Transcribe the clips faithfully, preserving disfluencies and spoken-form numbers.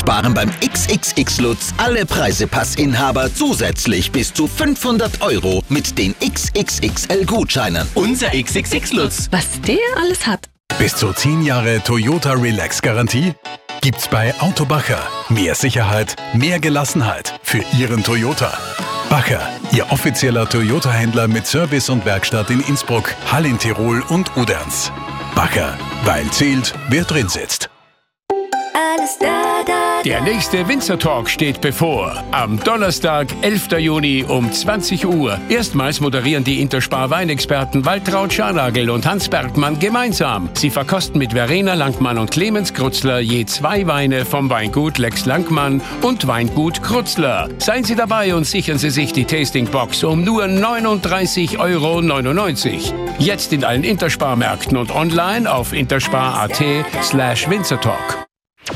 sparen beim X X X Lutz alle Preisepassinhaber zusätzlich bis zu fünfhundert Euro mit den X X X L-Gutscheinen. Unser X X X Lutz. Was der alles hat. Bis zu zehn Jahre Toyota Relax Garantie gibt's bei Auto Bacher. Mehr Sicherheit, mehr Gelassenheit für Ihren Toyota. Bacher, Ihr offizieller Toyota-Händler mit Service und Werkstatt in Innsbruck, Hall in Tirol und Uderns. Bacher, weil zählt, wer drin sitzt. Alles da, da, Der nächste Winzer Talk steht bevor. Am Donnerstag, elften Juni um zwanzig Uhr. Erstmals moderieren die Interspar Weinexperten Waltraud Scharnagel und Hans Bergmann gemeinsam. Sie verkosten mit Verena Langmann und Clemens Krutzler je zwei Weine vom Weingut Lex Langmann und Weingut Krutzler. Seien Sie dabei und sichern Sie sich die Tastingbox um nur neununddreißig Euro neunundneunzig. Jetzt in allen Interspar-Märkten und online auf interspar.at slash Winzertalk.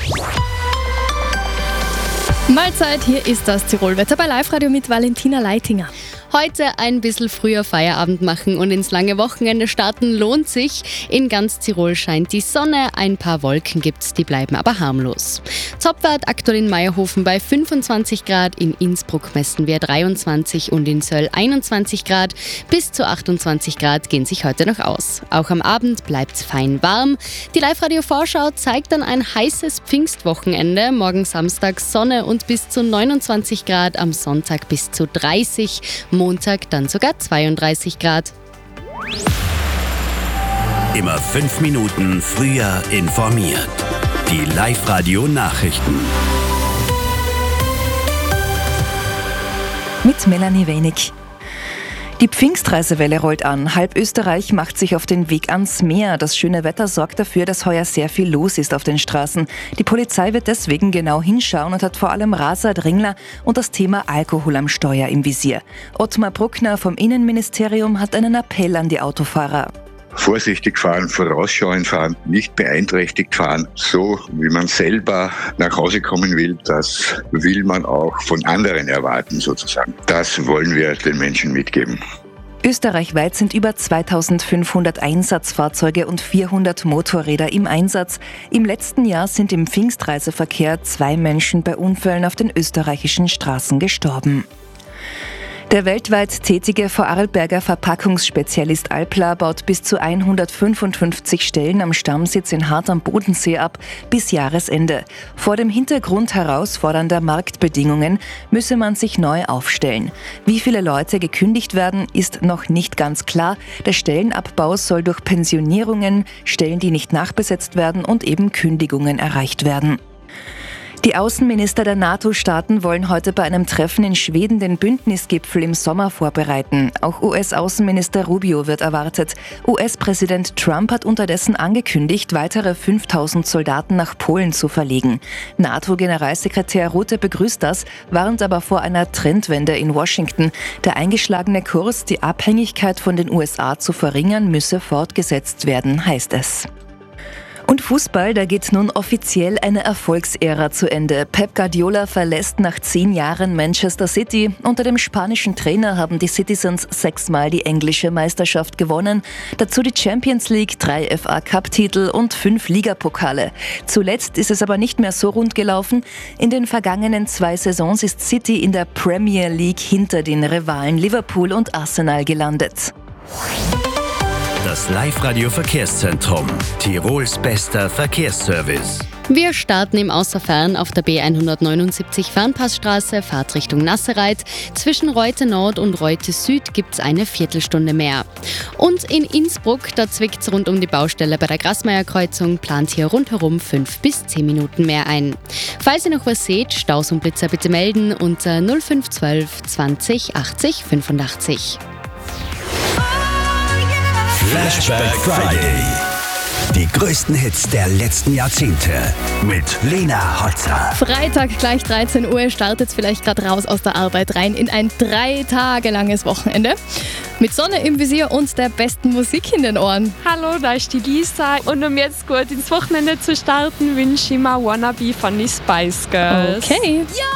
Mahlzeit, hier ist das Tirolwetter bei Live-Radio mit Valentina Leitinger. Heute ein bisschen früher Feierabend machen und ins lange Wochenende starten lohnt sich. In ganz Tirol scheint die Sonne, ein paar Wolken gibt's, die bleiben aber harmlos. Topwert aktuell in Meierhofen bei fünfundzwanzig Grad, in Innsbruck messen wir dreiundzwanzig und in Söll einundzwanzig Grad. Bis zu achtundzwanzig Grad gehen sich heute noch aus. Auch am Abend bleibt's fein warm. Die Live-Radio-Vorschau zeigt dann ein heißes Pfingstwochenende. Morgen Samstag Sonne und bis zu neunundzwanzig Grad, am Sonntag bis zu dreißig, Montag dann sogar zweiunddreißig Grad. Immer fünf Minuten früher informiert. Die Live-Radio-Nachrichten. Mit Melanie Wenig. Die Pfingstreisewelle rollt an. Halb Österreich macht sich auf den Weg ans Meer. Das schöne Wetter sorgt dafür, dass heuer sehr viel los ist auf den Straßen. Die Polizei wird deswegen genau hinschauen und hat vor allem Raser, Drängler und das Thema Alkohol am Steuer im Visier. Ottmar Bruckner vom Innenministerium hat einen Appell an die Autofahrer. Vorsichtig fahren, vorausschauend fahren, nicht beeinträchtigt fahren, so wie man selber nach Hause kommen will, das will man auch von anderen erwarten sozusagen. Das wollen wir den Menschen mitgeben. Österreichweit sind über zweitausendfünfhundert Einsatzfahrzeuge und vierhundert Motorräder im Einsatz. Im letzten Jahr sind im Pfingstreiseverkehr zwei Menschen bei Unfällen auf den österreichischen Straßen gestorben. Der weltweit tätige Vorarlberger Verpackungsspezialist Alpla baut bis zu hundertfünfundfünfzig Stellen am Stammsitz in Hart am Bodensee ab bis Jahresende. Vor dem Hintergrund herausfordernder Marktbedingungen müsse man sich neu aufstellen. Wie viele Leute gekündigt werden, ist noch nicht ganz klar. Der Stellenabbau soll durch Pensionierungen, Stellen, die nicht nachbesetzt werden und eben Kündigungen erreicht werden. Die Außenminister der NATO-Staaten wollen heute bei einem Treffen in Schweden den Bündnisgipfel im Sommer vorbereiten. Auch U S-Außenminister Rubio wird erwartet. U S-Präsident Trump hat unterdessen angekündigt, weitere fünftausend Soldaten nach Polen zu verlegen. NATO-Generalsekretär Rutte begrüßt das, warnt aber vor einer Trendwende in Washington. Der eingeschlagene Kurs, die Abhängigkeit von den U S A zu verringern, müsse fortgesetzt werden, heißt es. Und Fußball, da geht nun offiziell eine Erfolgsära zu Ende. Pep Guardiola verlässt nach zehn Jahren Manchester City. Unter dem spanischen Trainer haben die Citizens sechsmal die englische Meisterschaft gewonnen. Dazu die Champions League, drei F A-Cup-Titel und fünf Ligapokale. Zuletzt ist es aber nicht mehr so rund gelaufen. In den vergangenen zwei Saisons ist City in der Premier League hinter den Rivalen Liverpool und Arsenal gelandet. Das Live-Radio-Verkehrszentrum. Tirols bester Verkehrsservice. Wir starten im Außerfern auf der B hundertneunundsiebzig Fernpassstraße, Fahrtrichtung Nassereit. Zwischen Reute Nord und Reute Süd gibt's eine Viertelstunde mehr. Und in Innsbruck, da zwickt's rund um die Baustelle bei der Grasmeierkreuzung, plant hier rundherum fünf bis zehn Minuten mehr ein. Falls ihr noch was seht, Staus und Blitzer bitte melden unter null fünf eins zwei zwanzig achtzig fünfundachtzig. Flashback Friday. Die größten Hits der letzten Jahrzehnte mit Lena Hotzer. Freitag gleich dreizehn Uhr startet vielleicht gerade raus aus der Arbeit rein in ein drei Tage langes Wochenende. Mit Sonne im Visier und der besten Musik in den Ohren. Hallo, da ist die Lisa. Und um jetzt gut ins Wochenende zu starten, wünsche ich mir Wannabe von den Spice Girls. Okay. Ja!